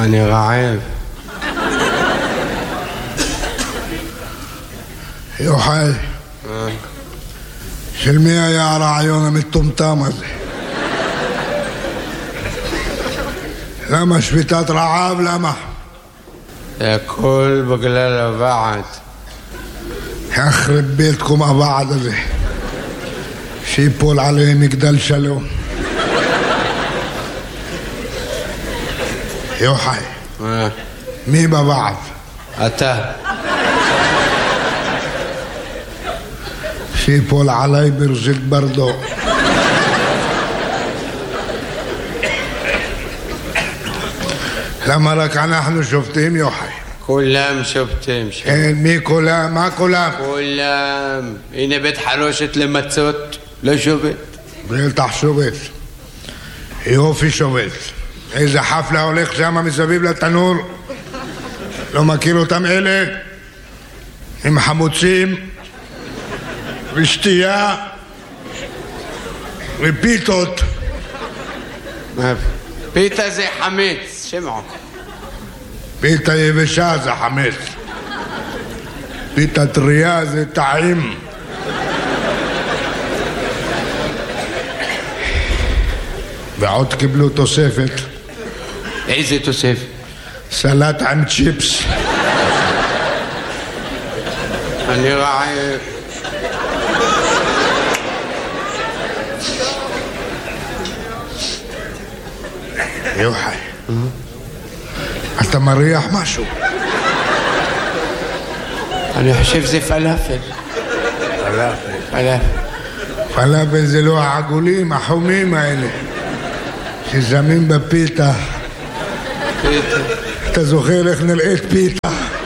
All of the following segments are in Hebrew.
אני רעב. יוחאי, של מי היה הרעיון המטומטם הזה? למה שביתת רעב? למה? זה הכל בגלל הוועד. יחרב ביתכם הוועד הזה, שיפול עליהם מגדל שלום. יוחאי, מי בוועד? אתה. שיפול עליי ברזיק ברדו. למה רק אנחנו שופטים, יוחאי? כולם שופטים. מי כולם? מה כולם? כולם. הנה בית חרושת למצות, לא שובת. בטח שובת. יופי שובת. איזה חפלה הולך שם מסביב לתנור. לא מכיר אותם אלה? עם חמוצים ושתייה ופיתות. פיתה זה חמץ, שמעו. פיתה יבשה זה חמץ. פיתה טריה זה טעים. ועוד קיבלו תוספת. איזה תוספת? סלט עם צ'יפס. אני רעב. יוחאי, אתה מריח משהו? אני חושב זה פלאפל. פלאפל זה לא העגולים, החומים האלה ששמים בפיתה. אתה זוכר איך נראית פיתה?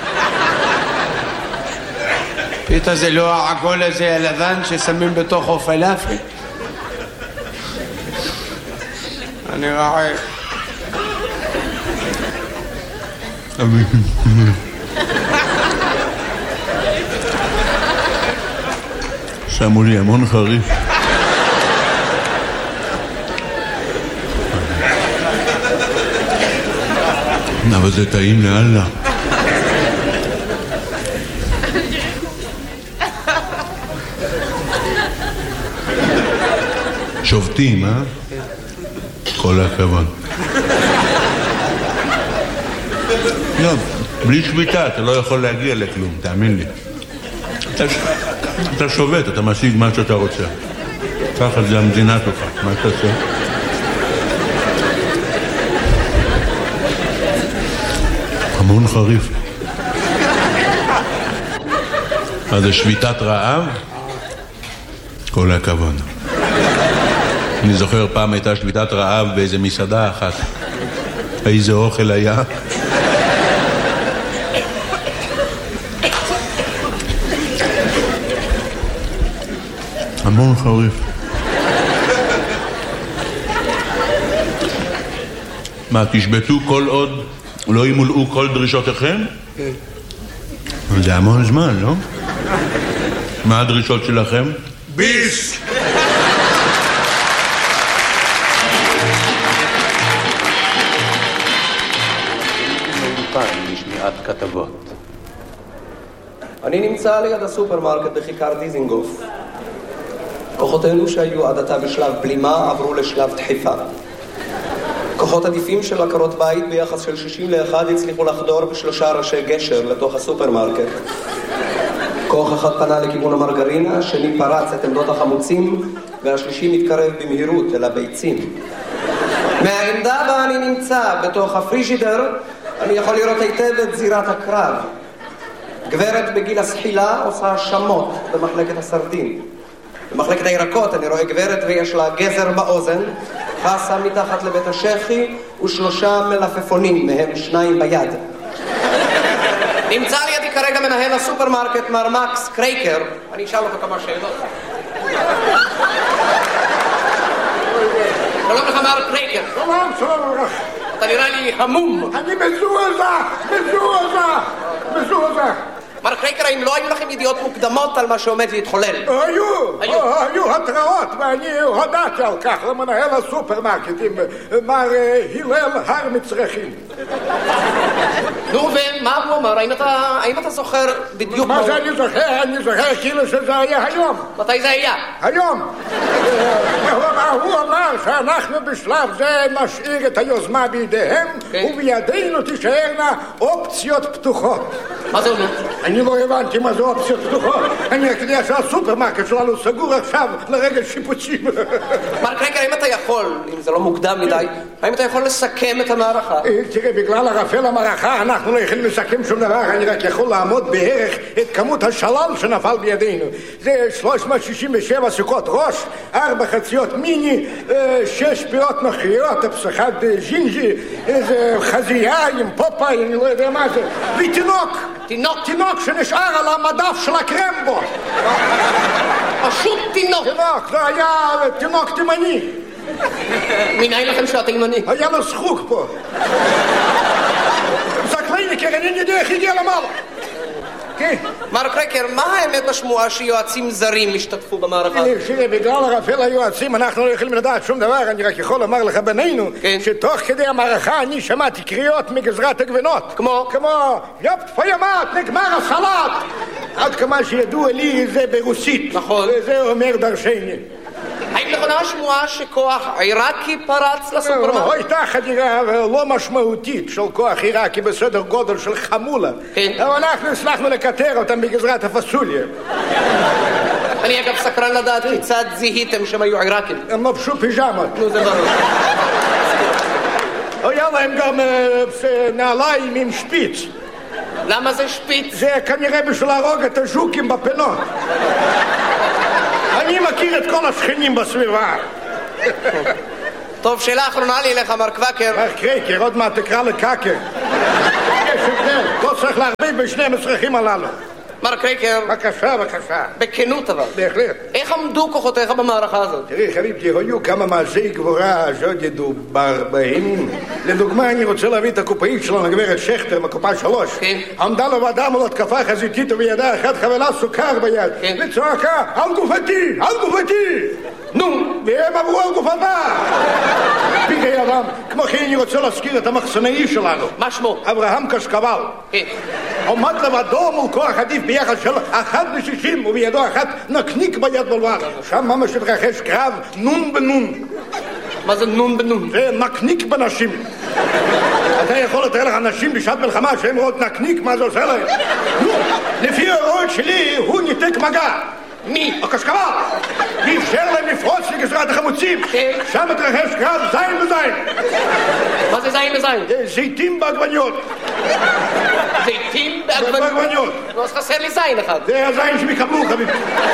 פיתה זה לא העגול הזה הלבן ששמים בתוכו פלאפל. אני רעב. שמו לי המון חריף. אבל זה טעים לאללה. שובטים, כל הכבוד. לא, בלי שביתה אתה לא יכול להגיע לכלום, תאמין לי. אתה שובת, אתה משיג מה שאתה רוצה. ככה זה המדינה שלך, מה אתה עושה? המון חריף. אז זה שביתת רעב? כל הכבוד. אני זוכר פעם הייתה שביתת רעב באיזה מסעדה אחת. איזה אוכל היה? המון חריף. מה, תשבטו כל עוד לא ימולאו כל דרישותיכם? כן. זה המון זמן, לא? מה הדרישות שלכם? ביס! לשמיעת כתבות. אני נמצא ליד הסופרמרקט בכיכר דיזינגוף. כוחותינו שהיו עד עתה בשלב בלימה עברו לשלב דחיפה. כוחות עדיפים של עקרות בית ביחס של 60-1 הצליחו לחדור בשלושה ראשי גשר לתוך הסופרמרקט. כוח אחד פנה לכיוון המרגרינה, השני פרץ את עמדות החמוצים, והשלישי מתקרב במהירות אל הביצים. מהעמדה בה אני נמצא בתוך הפריג'ידר, אני יכול לראות היטב את זירת הקרב. גברת בגיל הסחילה עושה שמות במחלקת הסרדין. במחלקת הירקות אני רואה גברת ויש לה גזר באוזן, חסה מתחת לבית השכי ושלושה מלפפונים, מהם 2 ביד. נמצא לידי כרגע מנהל הסופרמרקט מר מקס קרייקר. אני אשאל אותו כמה שאלות. שלום לך מר קרייקר. שלום לך. אתה נראה לי המום. אני מזועזע. מר קרייקר, האם לא היו לכם ידיעות מוקדמות על מה שעומד להתחולל? היו התראות, ואני הודעתי על כך למנהל הסופרמרקטים, מר הלל הר מצרכים. נו, ומה הוא אמר? האם אתה זוכר בדיוק מה זה אני זוכר? אני זוכר כאילו שזה היה היום. מתי זה היה? היום. הוא אמר שאנחנו בשלב זה נשאיר את היוזמה בידיהם, ובידינו תישארנה אופציות פתוחות. מה זה אומר? אני לא הבנתי מה זה אופציות פתוחות. אני יודע שהסופרמרקט שלנו סגור עכשיו לרגע שיפוצים. מר קרייקר, האם אתה יכול, אם זה לא מוקדם מדי, האם אתה יכול לסכם את המערכה? תראה, בגלל ערפל המערכה אנחנו לא יכולים לסכם שום דבר. אני רק יכול לעמוד בערך את כמות השלל שנפל בידינו. זה 367 סוכות ראש, 4 חציות מיני, 6 פירות נוכריות, אחד ז'ינג'י, איזה חזייה עם פופאי, אני לא יודע מה זה, ותינוק. תינוק שנשאר על המדף של הקרמבו. פשוט תינוק. זה היה תינוק תימני. מנהל לכם שהוא התימני? היה לו שחוק פה. סקליניקר, אני יודע איך הגיע למעלה. מר קרייקר, מה האמת בשמועה שיועצים זרים השתתפו במערכה? שירי, בגלל ערפל היועצים אנחנו לא יכולים לדעת שום דבר. אני רק יכול לומר לך בינינו שתוך כדי המערכה אני שמעתי קריאות מגזרת הגבינות. כמו יופט פיימט, נגמר הסלט. עד כמה שידוע לי זה ברוסית. נכון. וזה אומר דרשני. האם נכונה השמועה שכוח עיראקי פרץ לסופרמרקט? הייתה חדירה לא משמעותית של כוח עיראקי בסדר גודל של חמולה. אבל אנחנו הצלחנו לקטר אותם בגזרת הפסוליה. אני אגב סקרן לדעת כיצד זיהיתם שהם היו עיראקים. הם לבשו פיג'מות. נו, זה ברור. היה להם גם נעליים עם שפיץ. למה זה שפיץ? זה כנראה בשביל להרוג את הז'וקים בפינות. אני מכיר את כל השכנים בסביבה. טוב, שאלה אחרונה לי אליך, מר קוואקר. מר קרייקר, עוד מעט תקרא לקאקר. יש הבדל, לא צריך להרביב בשני המצרכים הללו. מר קרייקר. בבקשה. בכנות אבל. בהחלט. איך עמדו כוחותיך במערכה הזאת? תראי, חביבתי, היו כמה מעשי גבורה שעוד ידובר בהם. לדוגמה, אני רוצה להביא את הקופאית שלנו, גברת שכטר, מקופה 3. כן. עמדה לבדה מול התקפה חזיתית ובידה אחת חבלה סוכר ביד. כן. וצועקה, על גופתי! נו, והם עברו על גופתה. פיקי אדם, כמו כן אני רוצה להזכיר את המחסנאי שלנו. מה שמו? אברהם קשקבל. כן. עומד לבדו מול כוח עדיף ביחס של 1:60 ובידו אחת נקניק ביד בלבד. שם ממש התרחש קרב נון בנון. מה זה נון בנון? זה נקניק בנשים. אתה יכול לתאר לך אנשים בשעת מלחמה שהם רואות נקניק, מה זה עושה להם? לפי ההוראות שלי הוא ניתק מגע. מי? הקשקבל. ואפשר להם לפרוץ לגזרת החמוצים. שם התרחש קרב זין בזין. מה זה זין בזין? זיתים בעגבניות. זיתים בעגבניות? אז חסר לי זין אחד. זה הזין שהם יקבלו, חביב.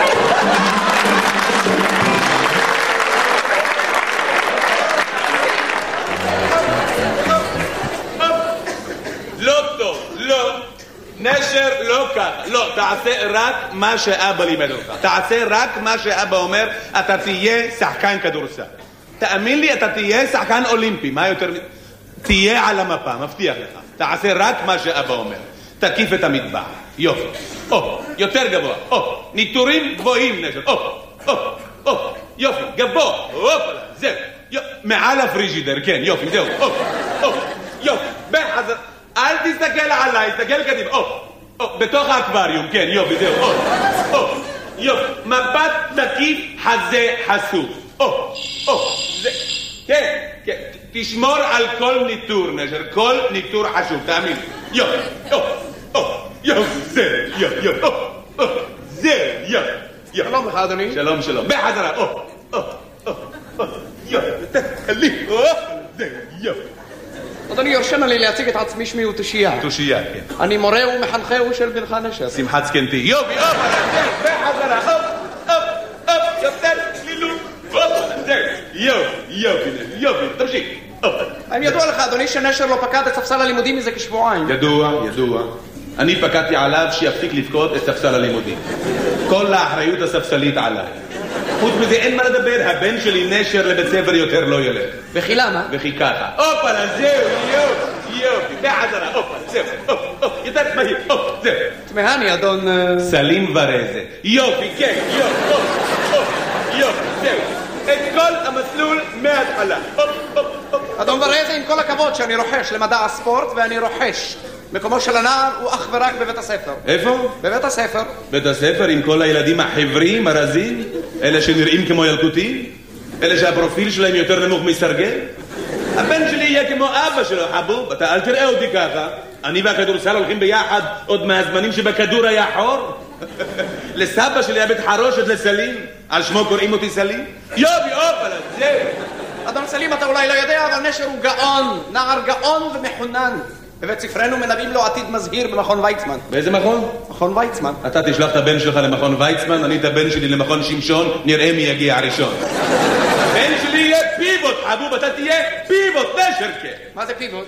לא טוב, לא. נשר לא ככה, לא, תעשה רק מה שאבא לימד אותך. תעשה רק מה שאבא אומר, אתה תהיה שחקן כדורסל. תאמין לי, אתה תהיה שחקן אולימפי, מה יותר... תהיה על המפה, מבטיח לך. תעשה רק מה שאבא אומר. תקיף את המטבח, יופי. יותר גבוה, ניטורים גבוהים נשר, יופי, גבוה, זהו. מעל הפריג'ידר, כן, יופי, זהו. יופי, בחזר. אל תסתכל עליי, תסתכל קדימה. בתוך האקווריום, כן, יופי, זהו. יופי, מבט תקיף, חזה חשוף. כן, תשמור על כל ניטור, נשר, כל ניטור חשוב, תאמין. יופי, זה, שלום לך, אדוני. שלום. בחזרה, יופי. אדוני, יורשנה לי להציג את עצמי, שמי הוא תושייה. תושייה, כן. אני מורה ומחנכהו של בנך נשר. שמחת זקנתי. יופי, בחזרה, יותר צלילות. יופי, תמשיך. האם ידוע לך, אדוני, שנשר לא פקד את ספסל הלימודים מזה כשבועיים? ידוע. אני פקדתי עליו שיפסיק לפקוד את ספסל הלימודים. כל האחריות הספסלית עליי. חוץ מזה אין מה לדבר, הבן שלי נשר לבית ספר יותר לא ילך. וכי למה? וכי ככה. אופלה, זהו, יופי, בחזרה, הופה, זהו, יותר מהיר, זהו. תמהני, אדון... סלים ורזה. יופי, כן, יופי, זהו. את כל המסלול מההתחלה. אדון ורזה, עם כל הכבוד שאני רוחש למדע הספורט, ואני רוחש. מקומו של הנער הוא אך ורק בבית הספר. איפה? בבית הספר. בית הספר עם כל הילדים החברים, הרזים? אלה שנראים כמו ילקוטים? אלה שהפרופיל שלהם יותר נמוך מסרגל? הבן שלי יהיה כמו אבא שלו, חבוב, אתה אל תראה אותי ככה. אני והכדורסל הולכים ביחד עוד מהזמנים שבכדור היה חור. לסבא שלי היה בית חרושת לסלים, על שמו קוראים אותי סלים. יופי, אופלה, זהו. אדון סלים, אתה אולי לא יודע, אבל נשר הוא גאון, נער גאון ומחונן. בבית ספרנו מנבאים לו עתיד מזהיר במכון ויצמן. באיזה מכון? מכון ויצמן. אתה תשלח את הבן שלך למכון ויצמן, אני את הבן שלי למכון שמשון, נראה מי יגיע הראשון. הבן שלי יהיה פיבוט, חבוב, אתה תהיה פיבוט, נשרקה. מה זה פיבוט?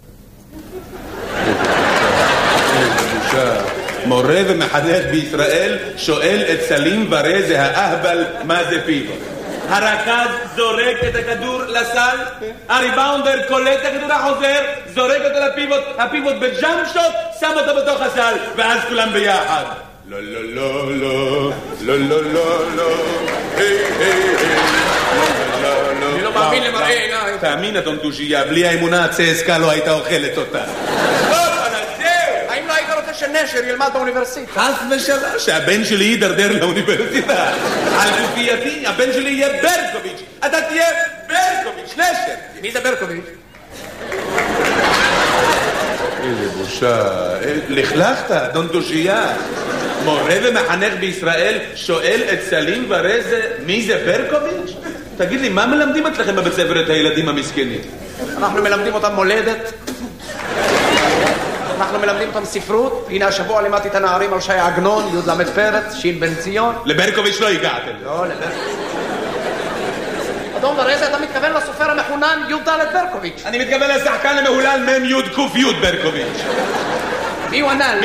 מורה ומחנך בישראל שואל את סלים ורזה האהבל מה זה פיבוט. הרכז זורק את הכדור לסל, הריבאונדר קולט את הכדור החוזר, זורק אותו לפיבוט, הפיבוט בג'אמפ שוט, שם אותו בתוך הסל, ואז כולם ביחד. לא, לא, לא, לא, לא, לא, לא, לא, היי, היי, היי. אני לא מאמין למראה עיניי. תאמין, אדון תושייה, בלי האמונה הצסקה לא הייתה אוכלת אותה. האם לא היית רוצה שנשר ילמד באוניברסיטה? חס ושלום, שהבן שלי יידרדר לאוניברסיטה. על גופייתי, הבן שלי יהיה ברקוביץ'. אתה תהיה ברקוביץ', נשר. מי זה ברקוביץ'? איזה בושה. לכלכת, אדון תושייה. מורה ומחנך בישראל שואל את סלים ורזה מי זה ברקוביץ'? תגיד לי, מה מלמדים אצלכם בבית ספר את הילדים המסכנים? אנחנו מלמדים אותם מולדת. אנחנו מלמדים אותם ספרות. הנה השבוע לימדתי את הנערים על שי עגנון, י' למד פרץ, שין בן ציון. לברקוביץ' לא הגעתם. לא, אדון ורזה, אתה מתכוון לסופר המחונן י' ד' ברקוביץ'. אני מתכוון לשחקן המהולל מ' י' ק' י' ברקוביץ'. מי הוא הנ"ל?